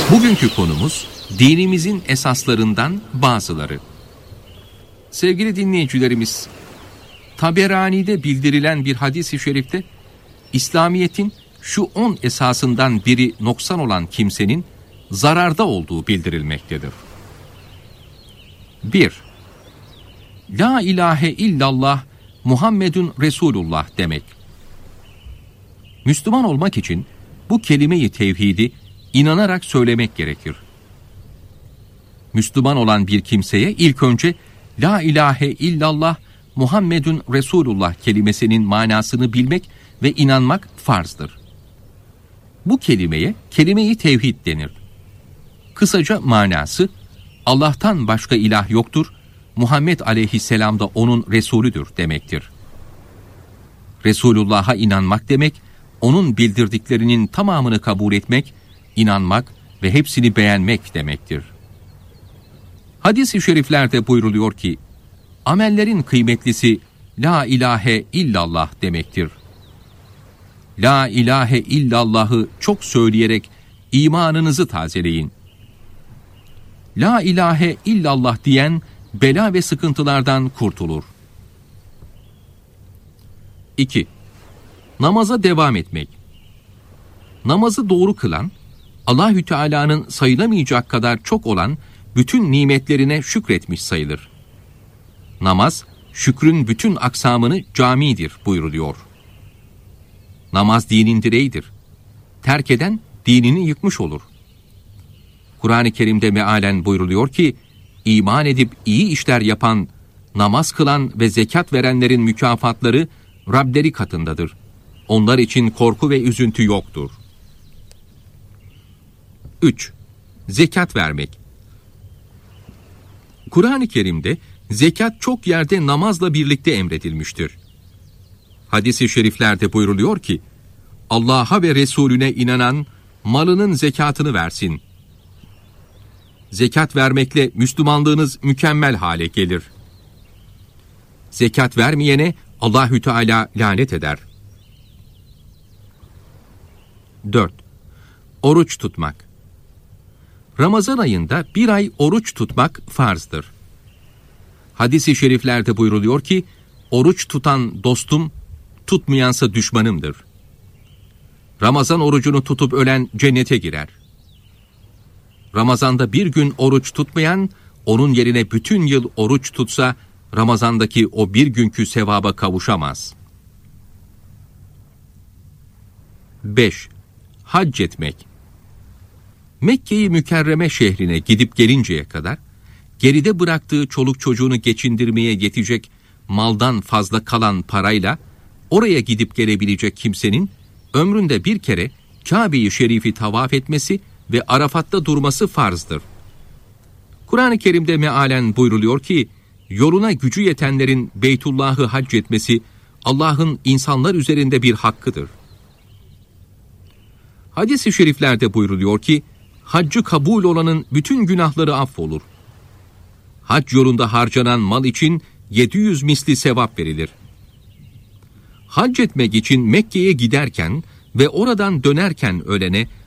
Bugünkü konumuz dinimizin esaslarından bazıları. Sevgili dinleyicilerimiz, Taberani'de bildirilen bir hadis-i şerifte İslamiyet'in şu 10 esasından biri noksan olan kimsenin zararda olduğu bildirilmektedir. 1. La ilahe illallah Muhammedun Resulullah demek. Müslüman olmak için bu kelime-i tevhidi inanarak söylemek gerekir. Müslüman olan bir kimseye ilk önce La ilahe illallah Muhammedun Resulullah kelimesinin manasını bilmek ve inanmak farzdır. Bu kelimeye kelime-i tevhid denir. Kısaca manası, Allah'tan başka ilah yoktur, Muhammed aleyhisselam da onun Resulüdür demektir. Resulullah'a inanmak demek, onun bildirdiklerinin tamamını kabul etmek, inanmak ve hepsini beğenmek demektir. Hadis-i şeriflerde buyruluyor ki, amellerin kıymetlisi La ilahe illallah demektir. La ilahe illallah'ı çok söyleyerek imanınızı tazeleyin. La ilahe illallah diyen bela ve sıkıntılardan kurtulur. 2. Namaza devam etmek. Namazı doğru kılan, Allahü Teala'nın sayılamayacak kadar çok olan bütün nimetlerine şükretmiş sayılır. Namaz, şükrün bütün aksamını camidir buyruluyor. Namaz dinin direğidir. Terk eden dinini yıkmış olur. Kur'an-ı Kerim'de mealen buyruluyor ki, iman edip iyi işler yapan, namaz kılan ve zekat verenlerin mükafatları Rableri katındadır. Onlar için korku ve üzüntü yoktur. 3. Zekat vermek. Kur'an-ı Kerim'de zekat çok yerde namazla birlikte emredilmiştir. Hadis-i şeriflerde buyruluyor ki, Allah'a ve Resulüne inanan malının zekatını versin. Zekat vermekle Müslümanlığınız mükemmel hale gelir. Zekat vermeyene Allahü Teala lanet eder. 4. Oruç tutmak. Ramazan ayında bir ay oruç tutmak farzdır. Hadis-i şeriflerde buyruluyor ki, oruç tutan dostum, tutmayansa düşmanımdır. Ramazan orucunu tutup ölen cennete girer. Ramazanda bir gün oruç tutmayan, onun yerine bütün yıl oruç tutsa, Ramazandaki o bir günkü sevaba kavuşamaz. 5. Hac etmek. Mekke-i Mükerreme şehrine gidip gelinceye kadar, geride bıraktığı çoluk çocuğunu geçindirmeye yetecek maldan fazla kalan parayla, oraya gidip gelebilecek kimsenin, ömründe bir kere Kabe-i Şerif'i tavaf etmesi ve Arafat'ta durması farzdır. Kur'an-ı Kerim'de mealen buyruluyor ki, yoluna gücü yetenlerin Beytullah'ı hac etmesi, Allah'ın insanlar üzerinde bir hakkıdır. Hadis-i şeriflerde buyruluyor ki, haccı kabul olanın bütün günahları affolur. Hac yolunda harcanan mal için 700 misli sevap verilir. Hac etmek için Mekke'ye giderken ve oradan dönerken ölene